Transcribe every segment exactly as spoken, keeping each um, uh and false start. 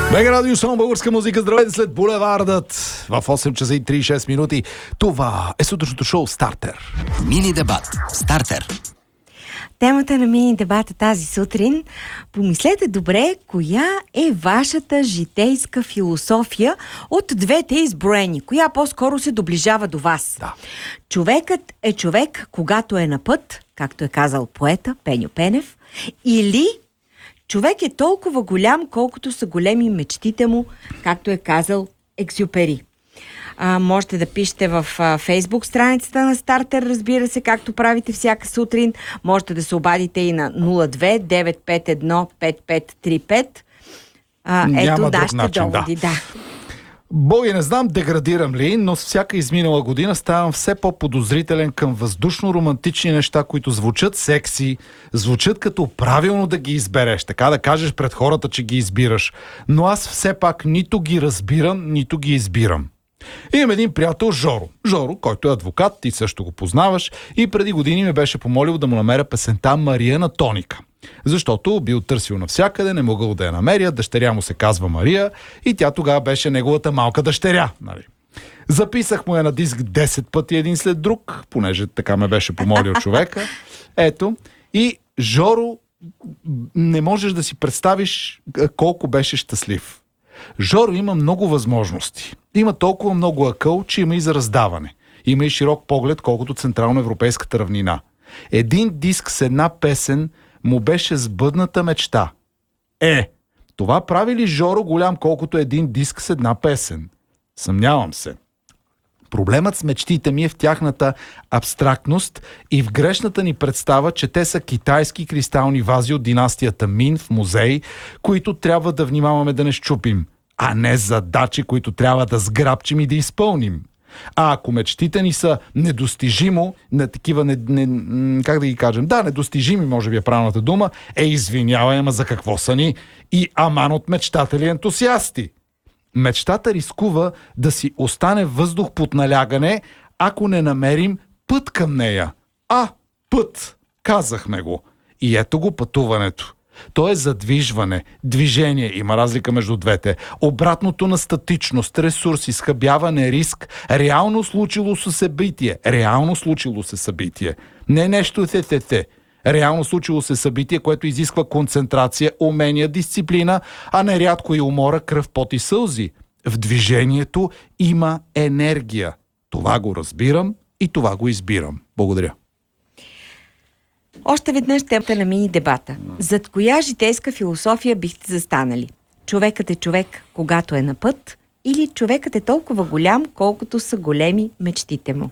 Мега радио, само българска музика. Здравейте след булевардът в осем часа и тридесет и шест минути. Това е сутрешното шоу Стартер. Мини дебат. Стартер. Темата на мини дебата тази сутрин. Помислете добре, коя е вашата житейска философия от двете изброени. Коя по-скоро се доближава до вас? Да. Човекът е човек, когато е на път, както е казал поета Пеньо Пенев, или човек е толкова голям, колкото са големи мечтите му, както е казал Екзюпери. А, можете да пишете в а, Фейсбук страницата на Стартер, разбира се, както правите всяка сутрин. Можете да се обадите и на нула две девет пет едно пет пет три пет. А, ето нашите доводи. Да. Да. Боги, не знам деградирам ли, но с всяка изминала година ставам все по-подозрителен към въздушно-романтични неща, които звучат секси, звучат като правилно да ги избереш, така да кажеш пред хората, че ги избираш. Но аз все пак нито ги разбирам, нито ги избирам. Имам един приятел Жоро. Жоро, който е адвокат, ти също го познаваш, и преди години ме беше помолил да му намеря песента Мария на Тоника. Защото бил търсил навсякъде, не могъл да я намеря, дъщеря му се казва Мария и тя тогава беше неговата малка дъщеря. Нали? Записах му я на диск десет пъти един след друг, понеже така ме беше помолил човека. Ето. И Жоро, не можеш да си представиш колко беше щастлив. Жоро има много възможности. Има толкова много акъл, че има и за раздаване. Има и широк поглед, колкото централноевропейската равнина. Един диск с една песен му беше сбъдната мечта. Е, това прави ли Жоро голям, колкото един диск с една песен? Съмнявам се. Проблемът с мечтите ми е в тяхната абстрактност и в грешната ни представа, че те са китайски кристални вази от династията Мин в музей, които трябва да внимаваме да не счупим, а не задачи, които трябва да сграбчим и да изпълним. А ако мечтите ни са недостижимо, на такива, не, не, как да ги кажем, да, недостижими, може би е правилната дума, е, извинявай, ама за какво са ни и аман от мечтатели ентусиасти. Мечтата рискува да си остане въздух под налягане, ако не намерим път към нея. А, път! Казахме го. И ето го пътуването. То е задвижване, движение, има разлика между двете. Обратното на статичност, ресурс, изхъбяване, риск, реално случило се събитие. Реално случило се събитие. Не нещо те-те-те. Реално случило се събитие, което изисква концентрация, умения, дисциплина, а нерядко и умора, кръв, пот и сълзи. В движението има енергия. Това го разбирам и това го избирам. Благодаря. Още веднъж темата на мини дебата. Зад коя житейска философия бихте застанали? Човекът е човек, когато е на път, или човекът е толкова голям, колкото са големи мечтите му?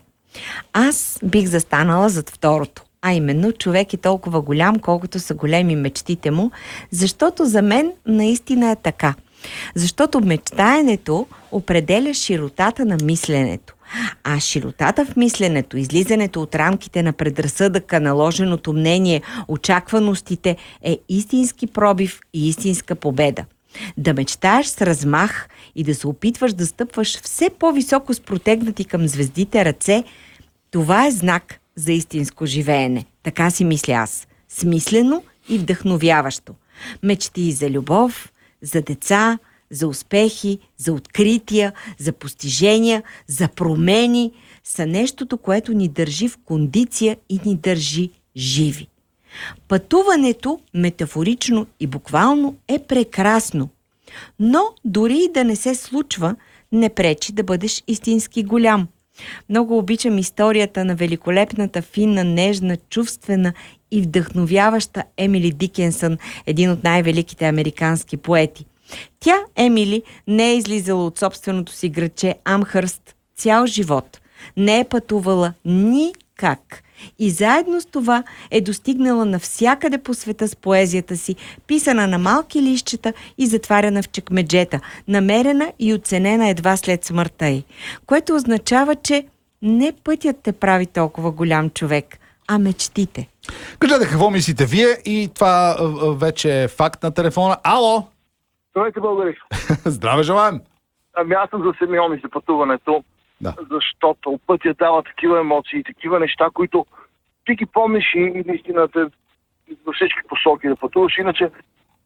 Аз бих застанала зад второто. А именно, човек е толкова голям, колкото са големи мечтите му, защото за мен наистина е така. Защото мечтаенето определя широтата на мисленето. А широтата в мисленето, излизането от рамките на предразсъдъка, наложеното мнение, очакваностите е истински пробив и истинска победа. Да мечтаеш с размах и да се опитваш да стъпваш все по-високо с протегнати към звездите ръце, това е знак за истинско живеене. Така си мисля аз. Смислено и вдъхновяващо. Мечти за любов, за деца, за успехи, за открития, за постижения, за промени са нещото, което ни държи в кондиция и ни държи живи. Пътуването, метафорично и буквално, е прекрасно. Но дори и да не се случва, не пречи да бъдеш истински голям. Много обичам историята на великолепната, финна, нежна, чувствена и вдъхновяваща Емили Дикенсън, един от най-великите американски поети. Тя, Емили, не е излизала от собственото си градче Амхърст цял живот. Не е пътувала никак. И заедно с това е достигнала навсякъде по света с поезията си, писана на малки листчета и затваряна в чекмеджета, намерена и оценена едва след смъртта й. Което означава, че не пътят те прави толкова голям човек, а мечтите. Кажете какво мислите вие, и това вече е факт на телефона. Ало! Здравейте, българи! Здраве желаем! Ами аз съм за Симеон и за пътуването. Да. Защото пътя дава такива емоции, такива неща, които ти ги помниш и наистина те във всички посоки да пътуваш. Иначе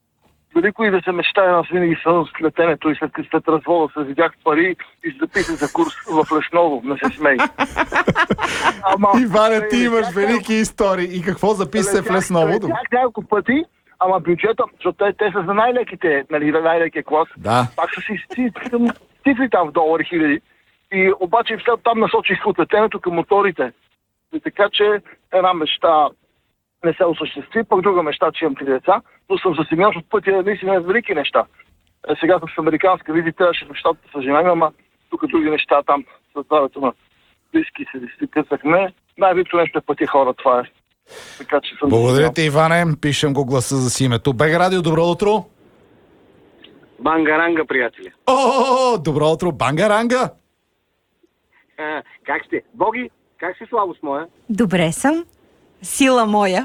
велико и да се мечтая, аз винаги съм с летенето и след, след развода се видях пари и се записах за курс в Лесново, не се смей. Ама, Иване, ти имаш велики истории. И какво записа в Лесново? Летях няколко пъти, ама бюджета, защото те, те са за най-леките, нали, най-лекия клас. Да. Пак са си цифри там в долари хиляди. И обаче след там насочих от летенето към моторите. И така че една мечта не се осъществи, пък друга мечта, че имам три деца, но съм за семья от пътя наистина велики неща. Е, сега съм с американска визи, трябваше в щатите с жена ми, ама тук други неща там, с здравето на близки се си късахме. Най-великото нещо е пътя хора, това е. Така, че съм Благодаря ти, Иване. Пишем го гласа за си името. Бега Радио, добро утро. Бангаранга, приятели. О, добро утро, Бангаранга. А, как сте? Боги, как си, Славост моя? Добре съм. Сила моя.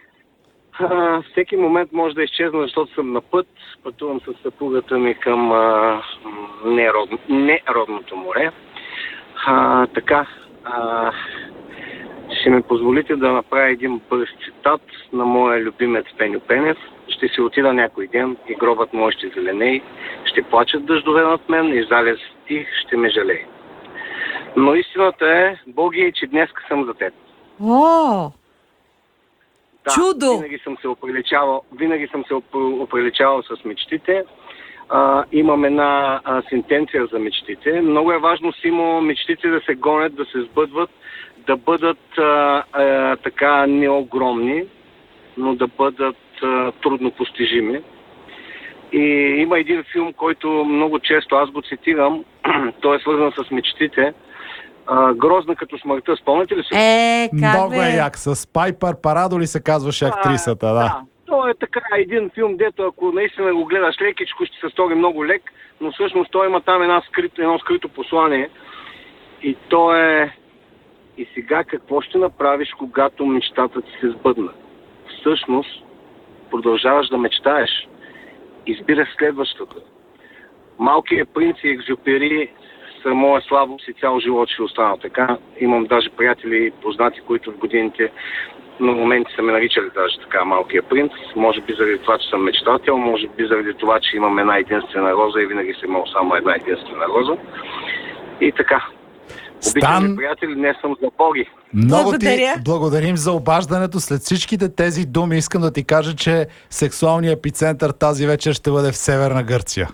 А, всеки момент може да изчезна, защото съм на път. Пътувам с съпругата ми към а, нерод... неродното море. А, така, а, ще ми позволите да направя един бърз цитат на моя любимец Пеню Пенев. Ще си отида някой ден и гробът мой ще зеленей, ще плачат дъждове над мен и залез тих ще ме жалей. Но истината е, Боги, че днеска съм за теб. О, Да, чудо! Винаги съм се оприличавал, винаги съм се оприличавал с мечтите. А, имам една а, сентенция за мечтите. Много е важно, Симо, мечтите да се гонят, да се сбъдват, да бъдат а, а, така не огромни, но да бъдат а, трудно постижими. И има един филм, който много често аз го цитирам, той е свързан с мечтите. А, Грозна като смъртта, спомняте ли си? Е, как Много бе? е як. С Пайпър Парадо ли се казваше актрисата, да. Да, то е така един филм, дето ако наистина го гледаш лекичко, ще се стори много лек, но всъщност той има там една скрито, едно скрито послание. И то е: и сега какво ще направиш, когато мечтата ти се сбъдна? Всъщност, продължаваш да мечтаеш. Избираш следващата. Малкият принц и Екзюпери са моя слабост и цял живот ще остана така. Имам даже приятели и познати, които в годините на моменти са ме наричали даже така Малкия принц. Може би заради това, че съм мечтател, може би заради това, че имам една единствена роза и винаги съм имал само една единствена роза. И така. Обичам Стан, ви, приятели, не съм за боги. много Благодаря. ти благодарим за обаждането. След всичките тези думи искам да ти кажа, че сексуалният епицентър тази вечер ще бъде в Северна Гърция.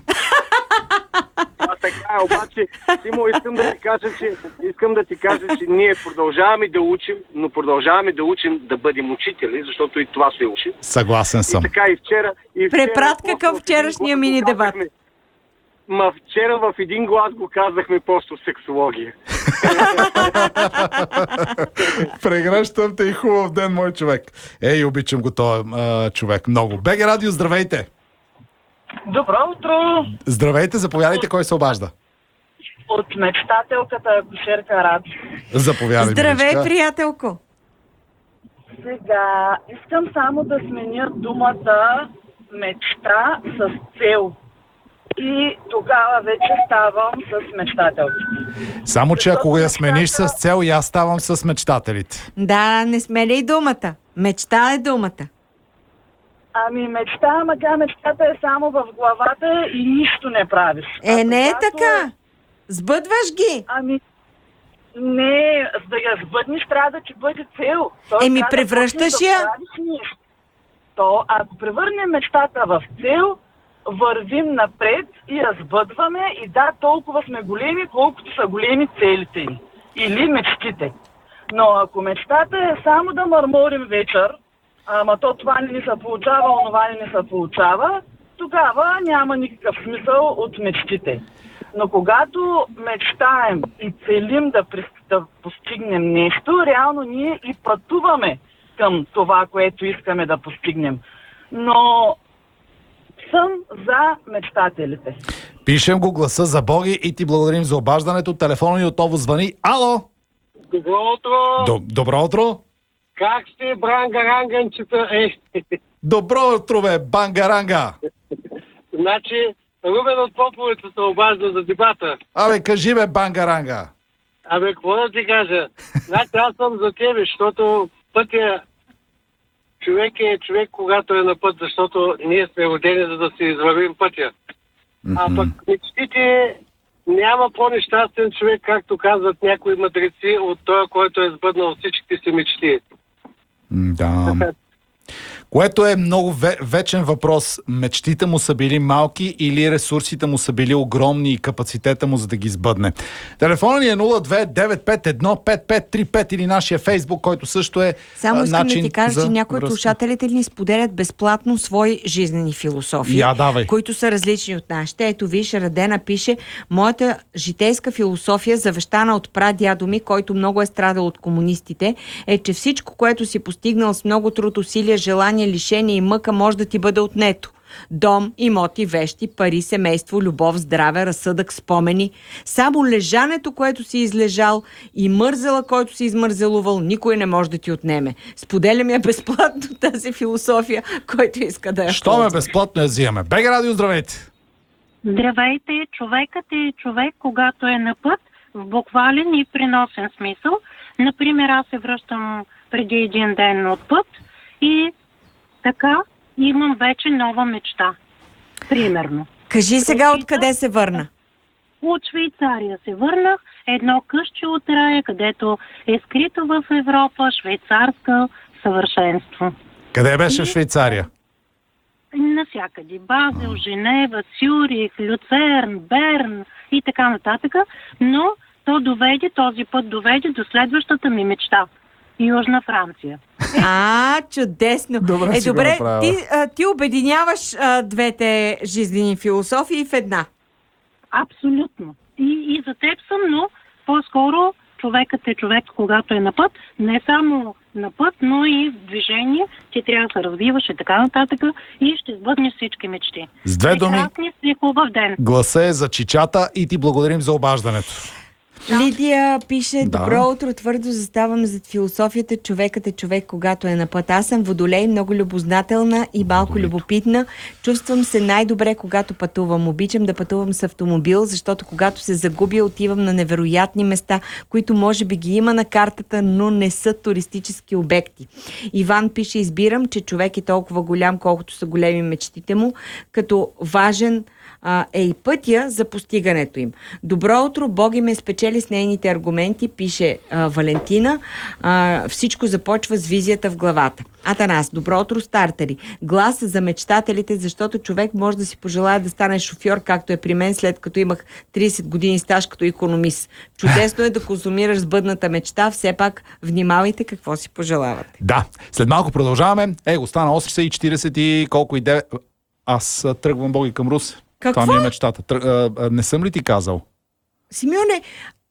А така е, обаче, Симо, искам да ти кажа, че искам да ти кажа, че ние продължаваме да учим, но продължаваме да учим да бъдем учители, защото и това се учи. Съгласен съм. И така и вчера. И вчера Препратка към вчерашния мини дебат. Ма вчера в един глас го казахме просто сексология. Прегръщам те и хубав ден, мой човек. Ей, обичам го този а, човек много. БГ Радио, здравейте! Добро утро! Здравейте, заповядайте, кой се обажда. От мечтателката акушерка Рад. Заповядай, Здравей, Миличка. приятелко! Сега искам само да сменя думата мечта с цел. И тогава вече ставам с мечтателките. Само, че ако я смениш с цел, и аз ставам с мечтателите. Да, не смелей думата. Мечта е думата. Ами мечта, ама тя мечтата е само в главата и нищо не правиш. Е, А не е когато така. Сбъдваш ги. Ами, не, за да я сбъднеш, трябва да ти бъде цел. Тоест, Еми, трябва да превръщаш почнеш я. Да правиш нещо. То, ако превърнем мечтата в цел, вървим напред и я сбъдваме и да, толкова сме големи, колкото са големи целите ни. Или мечтите. Но ако мечтата е само да мърморим вечер, ама то това не ни се получава, онова не ни се получава, тогава няма никакъв смисъл от мечтите. Но когато мечтаем и целим да, да постигнем нещо, реално ние и пътуваме към това, което искаме да постигнем. Но съм за мечтателите. Пишем го гласа за Боги и ти благодарим за обаждането. Телефона ни отново звъни. Ало! Добро утро! Д- добро утро! Как сте, брангаранганчета? Е, Добро утро, бе, Бангаранга! значи, Рубен от Поповица се обажда за дебата. Абе, кажи, бе, Бангаранга! Абе, какво да ти кажа? Значи аз съм за тебе, защото пътя човек е човек, когато е на път, защото ние сме родени, за да си извървим пътя. Mm-hmm. А пък мечтите, няма по-нещастен човек, както казват някои мъдреци, от този, който е сбъднал всичките си мечти. Да. Което е много вечен въпрос. Мечтите му са били малки или ресурсите му са били огромни и капацитета му за да ги сбъдне. Телефонът ни е нула две девет пет едно пет пет три пет или нашия Фейсбук, който също е Само искам начин да ти кажа, че някои от връзка. слушателите ни споделят безплатно свои жизнени философии, Я, давай. които са различни от нашите. Ето виж, Радена пише: моята житейска философия, завещана от прадядо ми, който много е страдал от комунистите, е, че всичко, което си постигнал с много труд, усилия, желание, лишение и мъка, може да ти бъде отнето. Дом, имоти, вещи, пари, семейство, любов, здраве, разсъдък, спомени. Само лежането, което си излежал, и мързела, който си измързелувал, никой не може да ти отнеме. Споделям я безплатно тази философия, който иска да я Що ме ползва. безплатно я взимаме? БГ Радио, здравейте! Здравейте! Човекът е човек, когато е на път, в буквален и приносен смисъл. Например, аз се връщам преди един ден от път и така имам вече нова мечта. Примерно. Кажи сега откъде се върна. От Швейцария се върнах. Едно къщи от рая, където е скрито в Европа, швейцарска съвършенство. Къде беше в Швейцария? Навсякъде. Базел, Женева, Цюрих, Люцерн, Берн и така нататък. Но то доведе, този път доведе до следващата ми мечта. Южна Франция. А, чудесно. Добре е, си го добре, направила. ти, а, ти обединяваш а, двете жизнени философии в една. Абсолютно. И, и за теб съм, но по-скоро човекът е човек, когато е на път. Не само на път, но и в движение. Ти трябва да се развиваш и така нататък и ще сбъднеш всички мечти. С две думи, Прекрасни си, хубав ден. гласа е за чичата и ти благодарим за обаждането. Лидия пише: Да. добро утро, твърдо заставам зад философията човекът е човек, когато е на път. Аз съм водолей, много любознателна и малко любопитна. Чувствам се най-добре, когато пътувам. Обичам да пътувам с автомобил, защото когато се загубя, отивам на невероятни места, които може би ги има на картата, но не са туристически обекти. Иван пише: избирам, че човек е толкова голям, колкото са големи мечтите му, като важен а, е и пътя за постигането им. Добро утро, Боги ме спечели с нейните аргументи, пише а, Валентина. А, всичко започва с визията в главата. Атанас: добро утро, стартери. Глас за мечтателите, защото човек може да си пожелая да стане шофьор, както е при мен, след като имах трийсет години стаж като икономист. Чудесно е да консумираш сбъдната мечта, все пак внимавайте какво си пожелавате. Да, след малко продължаваме. Е, остана осем и четирийсет и колко и девет. Аз а, тръгвам, Боги, към Русе. Какво? Това ми е мечтата. Тръг... А, а, не съм ли ти казал? Симеоне,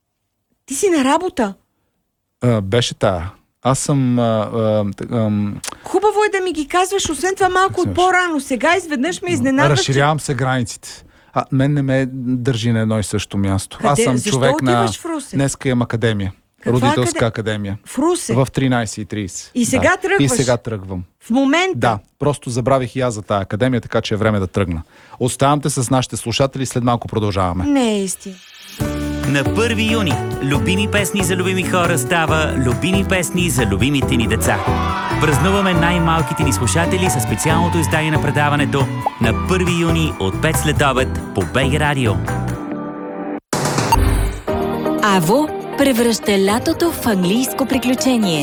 ти си на работа. А, беше тая. Аз съм... А, а, а, Хубаво е да ми ги казваш, освен това малко от по-рано. Сега изведнъж ме изненадваш, че... разширявам се границите. А, мен не ме държи на едно и също място. Къде? Аз съм Защо човек на... отиваш в Русе? Днеска имам академия. Каква Родителска акаде- академия. В Русе. В тринайсет и трийсет. И сега да. тръгваш? И сега тръгвам. В момента. Да, просто забравих и аз за тая академия, така че е време да тръгна. Оставам те с нашите слушатели, след малко продължаваме. Не е истина. На първи юни любими песни за любими хора става любими песни за любимите ни деца. Празнуваме най-малките ни слушатели със специалното издание на предаването на първи юни от пет след обед по БГ Радио. Аво превръща лятото в английско приключение.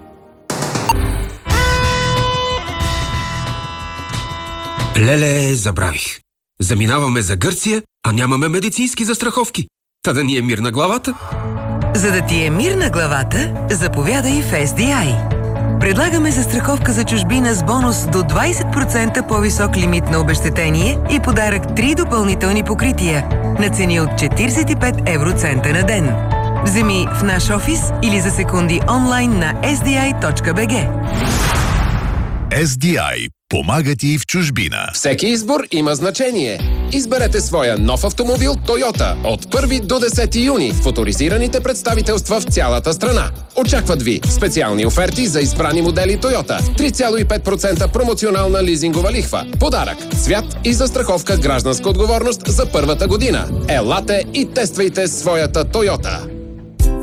Леле, забравих. Заминаваме за Гърция, а нямаме медицински застраховки. Та да ни е мир на главата. За да ти е мир на главата, заповядай в Ес Ди Ай. Предлагаме застраховка за чужбина с бонус до двайсет процента по-висок лимит на обезщетение и подарък три допълнителни покрития на цени от четирийсет и пет евроцента на ден. Вземи в наш офис или за секунди онлайн на ес ди ай точка би джи. Ес Ди Ай помага ти в чужбина. Всеки избор има значение. Изберете своя нов автомобил Toyota от първи до десети юни в оторизираните представителства в цялата страна. Очакват ви специални оферти за избрани модели Toyota, три цяло и пет процента промоционална лизингова лихва, подарък, цвят и застраховка гражданска отговорност за първата година. Елате и тествайте своята Toyota.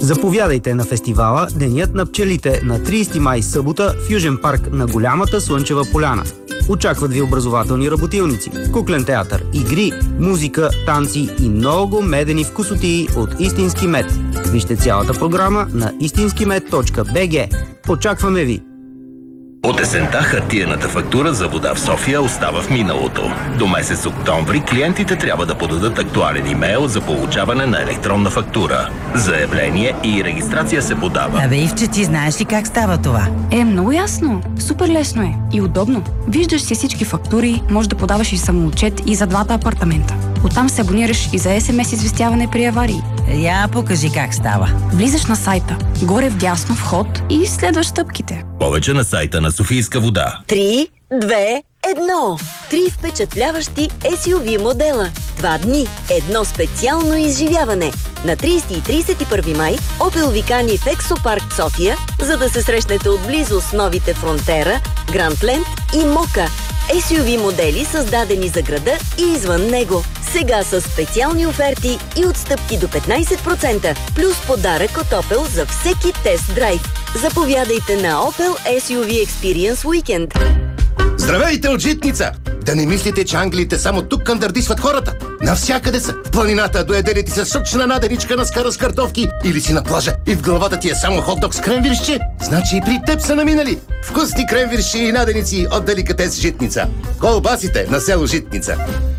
Заповядайте на фестивала Денят на пчелите на тридесети май събота в Южен парк на Голямата Слънчева поляна. Очакват ви образователни работилници, куклен театър, игри, музика, танци и много медени вкусотии от истински мед. Вижте цялата програма на истински мед точка би джи. Очакваме ви! От есента хартиената фактура за вода в София остава в миналото. До месец октомври клиентите трябва да подадат актуален имейл за получаване на електронна фактура. Заявление и регистрация се подава. Абе, Ивче, ти знаеш ли как става това? Е, много ясно. Супер лесно е. И удобно. Виждаш си всички фактури, можеш да подаваш и самоотчет и за двата апартамента. Оттам се абонираш и за ес ем ес известяване при аварии. Я покажи как става. Влизаш на сайта, горе вдясно вход и следваш стъпките. Повече на сайта на Софийска вода. Три, две, едно. Три впечатляващи ес ю ви модела. Два дни, едно специално изживяване. На тридесети и тридесет и първи май Opel ви кани в Ексопарк София, за да се срещнете отблизо с новите Фронтера, Грандленд и Мока. ес ю ви модели, създадени за града и извън него. Сега са специални оферти и отстъпки до петнайсет процента, плюс подарък от Opel за всеки тест драйв. Заповядайте на Opel ес ю ви Experience Weekend. Здравейте от Житница! Да не мислите, че англиите само тук кандърдисват хората. Навсякъде са. В планината доедели ти се сочна наденичка на скара с картофки или си на плажа и в главата ти е само хот-дог с кренвиршче. Значи и при теб са наминали. Вкусни кренвирши и наденици от деликатес Житница. Колбасите на село Житница.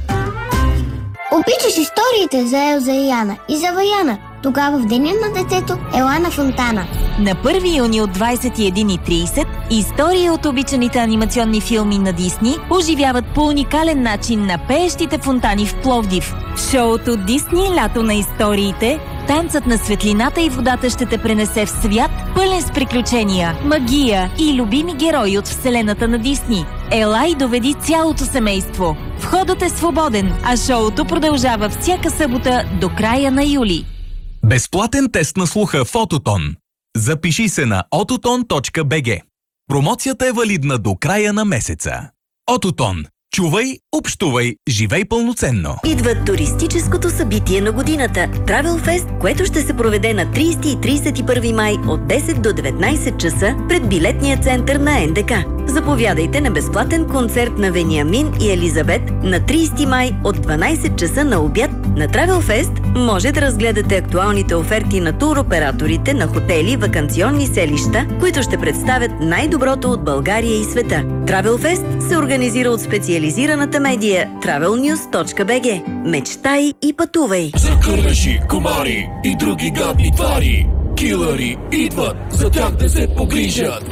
Обичаш историите за Елза и Яна и за Ваяна. Тогава в деня на детето ела на фонтана. На първи юни от двайсет и една и трийсет истории от обичаните анимационни филми на Дисни оживяват по уникален начин на пеещите фонтани в Пловдив. В шоуто Дисни лято на историите танцът на светлината и водата ще те пренесе в свят, пълен с приключения, магия и любими герои от вселената на Дисни. Ела и доведи цялото семейство. Входът е свободен, а шоуто продължава всяка събота до края на юли. Безплатен тест на слуха в Ототон. Запиши се на ототон точка би джи. Промоцията е валидна до края на месеца. Ототон. Чувай, общувай, живей пълноценно. Идва туристическото събитие на годината – Travel Fest, което ще се проведе на тридесети и тридесет и първи май от десет до деветнайсет часа пред билетния център на ен де ка. Заповядайте на безплатен концерт на Вениамин и Елизабет на тридесети май от дванайсет часа на обяд. На Travel Fest може да разгледате актуалните оферти на туроператорите на хотели, ваканционни селища, които ще представят най-доброто от България и света. Travel Fest се организира от специализираната медия travel news точка би джи. Мечтай и пътувай! За кървеши, комари и други гадни твари, килъри идват, за тях да се погрижат.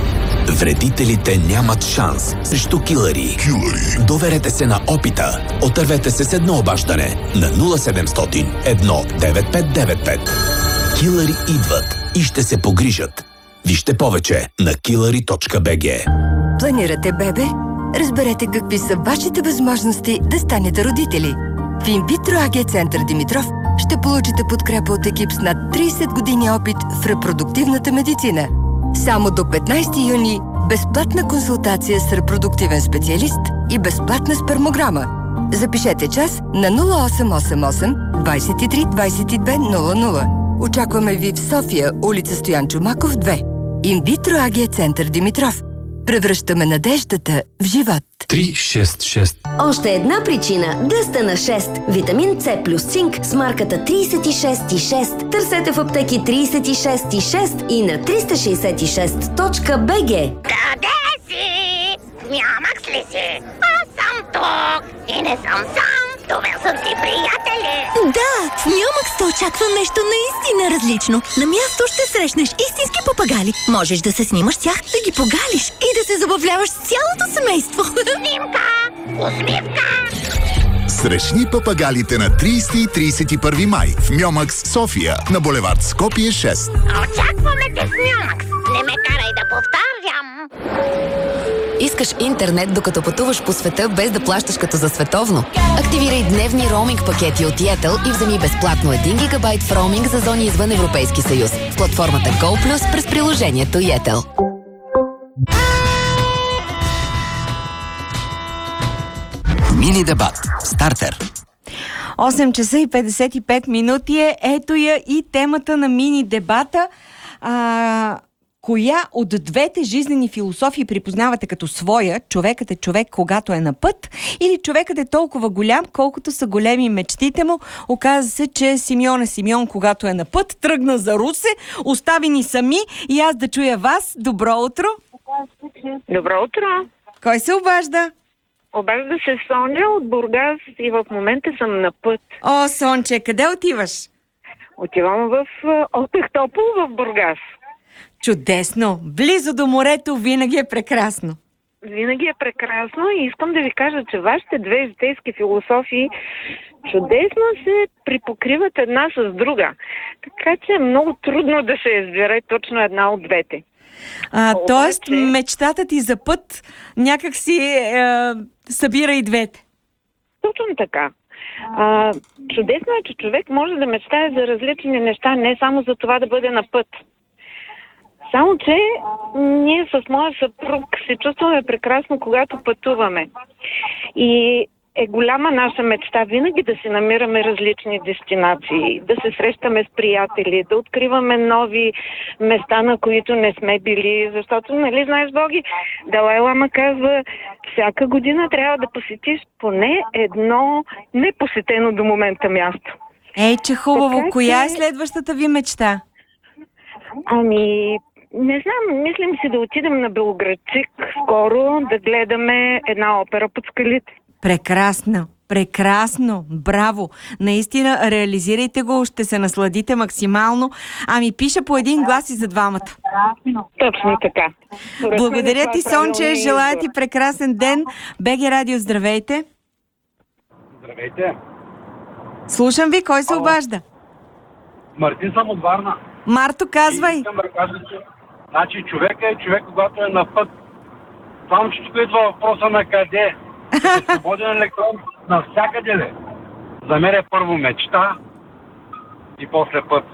Вредителите нямат шанс срещу килъри. Килъри. Доверете се на опита. Отървете се с едно обаждане на нула седемстотин едно девет пет девет пет. Килъри идват и ще се погрижат. Вижте повече на килъри точка би джи. Планирате бебе? Разберете какви са вашите възможности да станете родители. В Инвитро АГ Център Димитров ще получите подкрепа от екип с над трийсет години опит в репродуктивната медицина. Само до петнайсети юни безплатна консултация с репродуктивен специалист и безплатна спермограма. Запишете час на нула осем осем осем двайсет и три двайсет и две нула нула. Очакваме ви в София, улица Стоян Чомаков, две. Инвитро АГ Център Димитров. Превръщаме надеждата в живот. три шест шест. Още една причина да сте на шест. Витамин С плюс цинк с марката трийсет и шест и шест. Търсете в аптеки трийсет и шест и шест и на триста шейсет и шест точка би джи. Къде си? Нямах ли си? Аз съм тук и не съм сам. Довел съм си приятели. Да, в Мюмакс те очаква нещо наистина различно. На място ще срещнеш истински папагали. Можеш да се снимаш с тях, да ги погалиш и да се забавляваш с цялото семейство. Снимка! Усмивка! Срещни папагалите на трийсети и трийсет и първи май в Мюмакс, София, на булевард Скопие шест. Очакваме те в Мюмакс. Не ме карай да повтарям. Искаш интернет, докато пътуваш по света, без да плащаш като за световно? Активирай дневни роуминг пакети от Yettel и вземи безплатно един гигабайт в роуминг за зони извън Европейски съюз в платформата GoPlus през приложението Yettel. Мини дебат. Стартер. осем часа и петдесет и пет минути е. Ето я и темата на мини-дебата. А, коя от двете жизнени философии припознавате като своя? Човекът е човек, когато е на път, или човекът е толкова голям, колкото са големи мечтите му? Оказа се, че Симеон е Симеон, когато е на път, тръгна за Русе, остави ни сами и аз да чуя вас. Добро утро! Добро утро! Кой се обажда? Обажда се Соня от Бургас и в момента съм на път. О, Сонче, къде отиваш? Отивам в Охтопол в Бургас. Чудесно! Близо до морето винаги е прекрасно. Винаги е прекрасно и искам да ви кажа, че вашите две житейски философии чудесно се припокриват една с друга. Така че е много трудно да се избере точно една от двете. А, тоест, мечтата ти за път някак си е, събира и двете. Точно така. А, чудесно е, че човек може да мечтае за различни неща, не само за това да бъде на път. Само, че ние с моя съпруг се чувстваме прекрасно, когато пътуваме. И е голяма наша мечта винаги да си намираме различни дестинации, да се срещаме с приятели, да откриваме нови места, на които не сме били, защото, нали знаеш, Боги, Далай Лама казва, всяка година трябва да посетиш поне едно непосетено до момента място. Ей, че хубаво. Така, коя че... е следващата ви мечта? Ами... Не знам, мислим си да отидем на Белоградчик скоро, да гледаме една опера под скалите. Прекрасно, прекрасно, браво! Наистина, реализирайте го, ще се насладите максимално. Ами пиша по един глас и за двамата. Точно така. Благодаря ти, Сонче, желая ти прекрасен ден. БГ Радио, здравейте! Здравейте! Слушам ви, кой се обажда? Мартин съм от Варна. Марто, казвай! И искам да кажа, че значи, човека е човек, когато е на път. Само, че тук идва въпроса на къде. Е свободен електрон навсякъде ли? За мен е първо мечта и после път.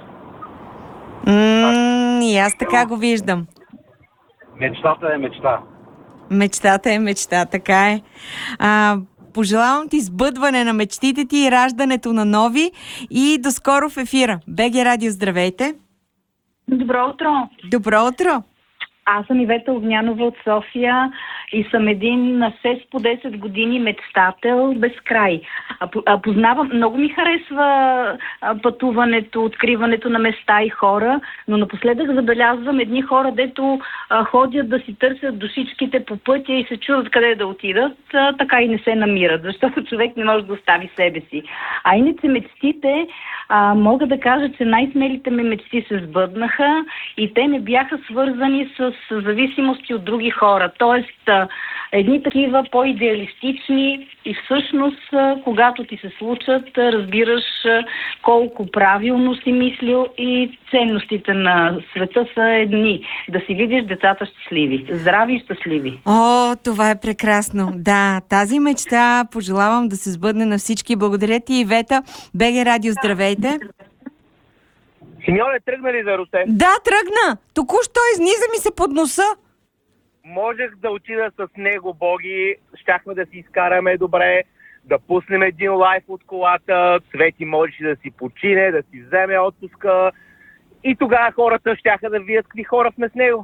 Ммм, и аз така го виждам. Мечтата е мечта. Мечтата е мечта, така е. А, пожелавам ти сбъдване на мечтите ти и раждането на нови и до скоро в ефира. БГ Радио, здравейте! Добро утро! Добро утро! Аз съм Ивета Огнянова от София и съм един на шест по десет години мечтател без край. А, а, познавам, много ми харесва а, пътуването, откриването на места и хора, но напоследък забелязвам едни хора, дето а, ходят да си търсят душичките по пътя и се чудят къде да отидат, а, така и не се намират, защото човек не може да остави себе си. А иначе мечтите, а, мога да кажа, че най-смелите ми мечти се сбъднаха и те не бяха свързани с зависимости от други хора. Тоест, едни такива по-идеалистични и всъщност, когато ти се случат, разбираш колко правилно си мислил и ценностите на света са едни. Да си видиш децата щастливи. Здрави и щастливи. О, това е прекрасно. Да, тази мечта пожелавам да се сбъдне на всички. Благодаря ти, Ивета. БГ Радио, здравейте. Симеон е тръгна ли за Русе? Да, тръгна! Току-що изниза ми се под носа. Можех да отида с него, Боги, щяхме да си изкараме добре, да пуснем един лайф от колата, Цвети можеше да си почине, да си вземе отпуска и тогава хората щяха да видят какви хора сме с него.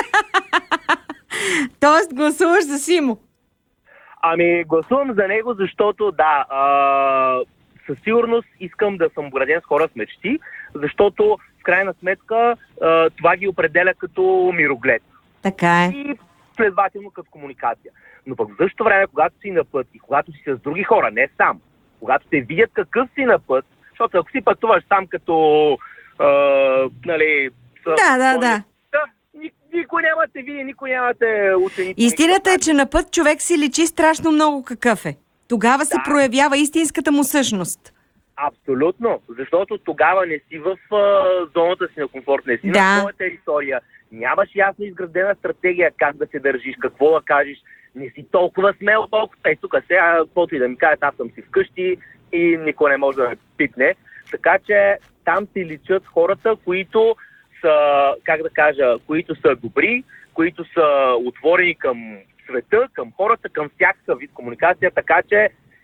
Тоест гласуваш за Симо? Ами, гласувам за него, защото да, а, със сигурност искам да съм граден с хора с мечти, защото в крайна сметка а, това ги определя като мироглед. Така е. И следователно като комуникация. Но пък в същото време, когато си на път и когато си с други хора, не сам, когато те видят какъв си на път, защото ако си пътуваш сам като а, нали... Да, да, да. Никой няма те види, никой няма те оцени. Истината е, че на път човек си личи страшно много какъв е. Тогава се да. проявява истинската му същност. Абсолютно, защото тогава не си в а, зоната си на комфорт, не си да. на своя територия, нямаш ясно изградена стратегия как да се държиш, какво да кажеш, не си толкова смел, колкото е тук сега, каквото и да ми кажат, аз съм си вкъщи и никой не може да ме пипне. Така че там си личат хората, които са, как да кажа, които са добри, които са отворени към света, към хората, към всякакъв вид комуникация, така че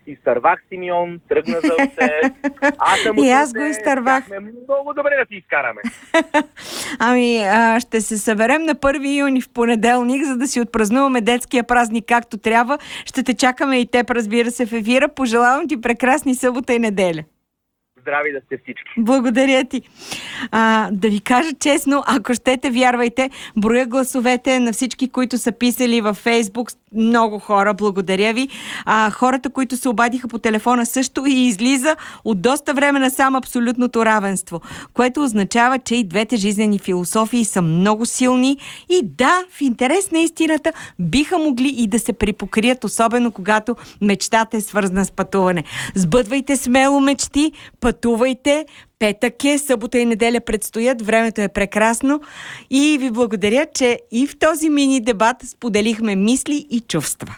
изтървах Симеон, тръгна за усе. Аз съм и аз го изтървах. Много добре да си изкараме. Ами, а, ще се съберем на първи юни в понеделник, за да си отпразнуваме детския празник както трябва. Ще те чакаме и теб, разбира се, в ефира. Пожелавам ти прекрасни събота и неделя. Здрави да сте всички. Благодаря ти. А, да ви кажа честно, ако щете, вярвайте, броя гласовете на всички, които са писали във Фейсбук, много хора, благодаря ви. А, хората, които се обадиха по телефона също, и излиза от доста време насам абсолютното равенство, което означава, че и двете жизнени философии са много силни и да, в интерес на истината, биха могли и да се припокрият, особено когато мечтата е свързана с пътуване. Сбъдвайте смело мечти, пътувайте, петък е, събота и неделя предстоят, времето е прекрасно и ви благодаря, че и в този мини дебат споделихме мисли и чувства.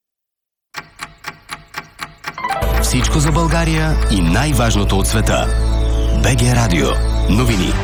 Всичко за България и най-важното от света. БГ Радио. Новини.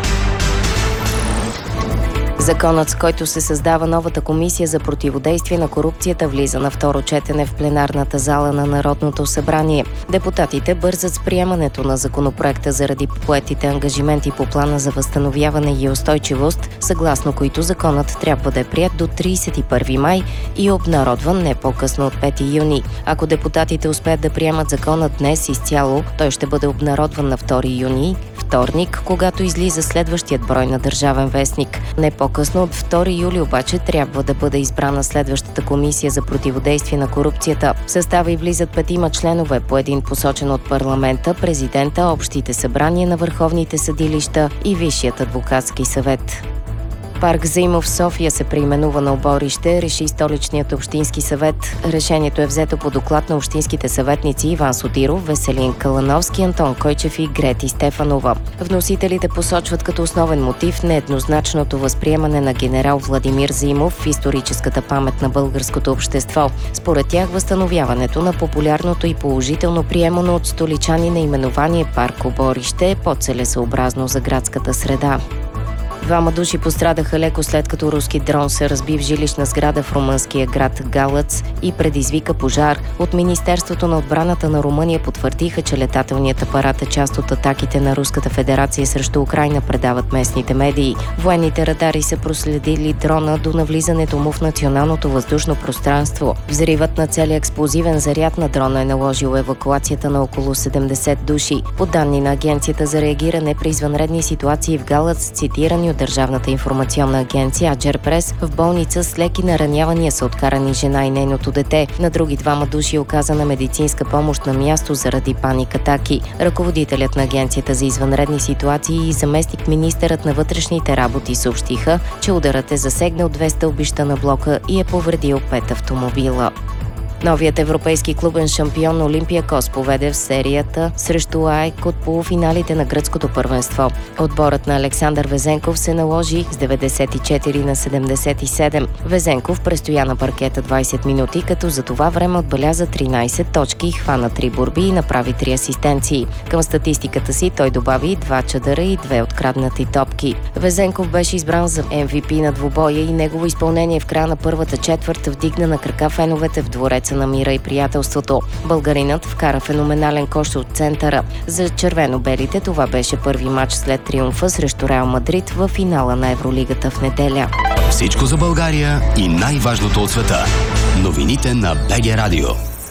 Законът, с който се създава новата комисия за противодействие на корупцията, влиза на второ четене в пленарната зала на Народното събрание. Депутатите бързат с приемането на законопроекта заради поетите ангажименти по плана за възстановяване и устойчивост, съгласно които законът трябва да е приет до тридесет и първи май и обнародван не по-късно от пети юни. Ако депутатите успеят да приемат закона днес изцяло, той ще бъде обнародван на втори юни, вторник, когато излиза следващият брой на Държавен вестник. Не по-късно от втори юли обаче трябва да бъде избрана следващата комисия за противодействие на корупцията. В състава и влизат петима членове, по един посочен от парламента, президента, общите събрания на върховните съдилища и Висшият адвокатски съвет. Парк Заимов в София се преименува на Оборище, реши столичният общински съвет. Решението е взето по доклад на общинските съветници Иван Сотиров, Веселин Калановски, Антон Койчев и Грети Стефанова. Вносителите посочват като основен мотив нееднозначното възприемане на генерал Владимир Заимов в историческата памет на българското общество. Според тях възстановяването на популярното и положително приемано от столичани наименование Парк Оборище е по-целесъобразно за градската среда. Двама души пострадаха леко след като руски дрон се разби в жилищна сграда в румънския град Галъц и предизвика пожар. От Министерството на отбраната на Румъния потвърдиха, че летателният апарат е част от атаките на Руската федерация срещу Украйна, предават местните медии. Военните радари са проследили дрона до навлизането му в националното въздушно пространство. Взривът на целия експлозивен заряд на дрона е наложил евакуацията на около седемдесет души. По данни на Агенцията за реагиране при извънредни ситуации в Галъц, цитирани от Държавната информационна агенция Аджерпрес, в болница с леки наранявания са откарани жена и нейното дете. На други двама души е оказана медицинска помощ на място заради паник-атаки. Ръководителят на Агенцията за извънредни ситуации и заместник-министърът на вътрешните работи съобщиха, че ударът е засегнал две стълбища на блока и е повредил пет автомобила. Новият европейски клубен шампион Олимпиакос поведе в серията срещу АЕК от полуфиналите на гръцкото първенство. Отборът на Александър Везенков се наложи с деветдесет и четири на седемдесет и седем. Везенков престоя на паркета двадесет минути, като за това време отбеляза тринадесет точки, хвана три борби и направи три асистенции. Към статистиката си той добави два чадъра и две откраднати топки. Везенков беше избран за Ем Ви Пи на двубоя и негово изпълнение в края на първата четвърт вдигна на крака феновете в двореца на мира и приятелството. Българинът вкара феноменален кош от центъра. За червено-белите това беше първи матч след триумфа срещу Реал Мадрид в финала на Евролигата в неделя. Всичко за България и най-важното от света. Новините на БГ Радио.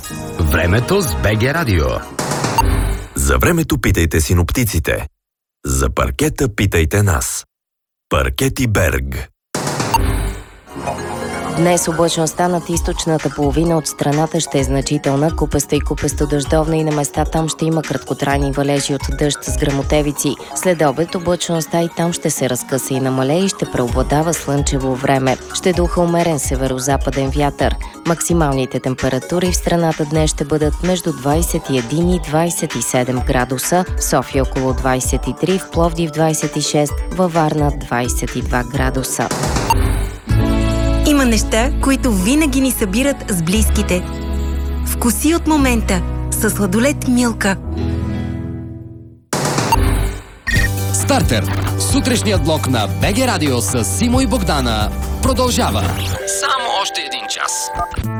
Времето с БГ Радио. За времето питайте синоптиците. За паркета питайте нас. Паркети Берг. Днес облачността над източната половина от страната ще е значителна, купеста и купесто-дъждовна и на места там ще има краткотрайни валежи от дъжд с гръмотевици. След обед облачността и там ще се разкъса и намалее и ще преобладава слънчево време. Ще духа умерен северо-западен вятър. Максималните температури в страната днес ще бъдат между двадесет и един и двадесет и седем градуса, в София около двадесет и три, в Пловдив двадесет и шест, във Варна двадесет и два градуса. Има неща, които винаги ни събират с близките. Вкуси от момента със сладолед Милка. Стартер. Сутрешният блок на БГ Радио с Симо и Богдана продължава. Само още един час.